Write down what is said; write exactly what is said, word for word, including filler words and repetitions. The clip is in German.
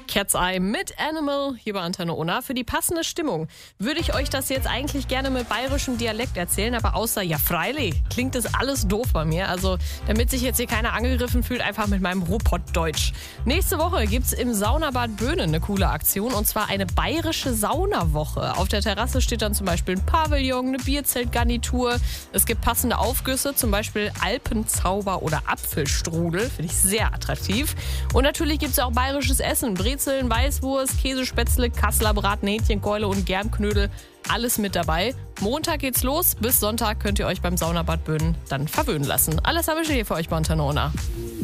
Cat's Eye mit Animal hier bei Antenne Unna. Für die passende Stimmung würde ich euch das jetzt eigentlich gerne mit bayerischem Dialekt erzählen, aber außer ja freilich klingt das alles doof bei mir. Also damit sich jetzt hier keiner angegriffen fühlt, einfach mit meinem Ruhrpott-Deutsch. Nächste Woche gibt's im Saunabad Böhnen eine coole Aktion und zwar eine bayerische Saunawoche. Auf der Terrasse steht dann zum Beispiel ein Pavillon, eine Bierzeltgarnitur. Es gibt passende Aufgüsse, zum Beispiel Alpenzauber oder Apfelstrudel. Finde ich sehr attraktiv. Und natürlich gibt's auch bayerisches Essen. Brezeln, Weißwurst, Käsespätzle, Kasseler Braten, Hähnchenkeule und Germknödel. Alles mit dabei. Montag geht's los. Bis Sonntag könnt ihr euch beim Saunabad Böhnen dann verwöhnen lassen. Alles habe ich hier für euch bei Antenne Unna.